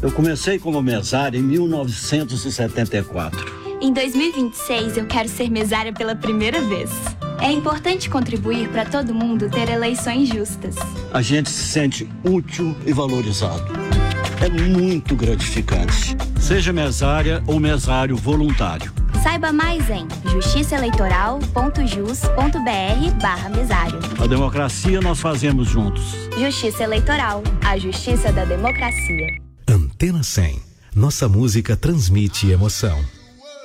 Eu comecei como mesária em 1974. Em 2026, eu quero ser mesária pela primeira vez. É importante contribuir para todo mundo ter eleições justas. A gente se sente útil e valorizado. É muito gratificante. Seja mesária ou mesário voluntário. Saiba mais em justiçaeleitoral.jus.br/mesário. A democracia nós fazemos juntos. Justiça Eleitoral, a justiça da democracia. Antena 100. Nossa música transmite emoção.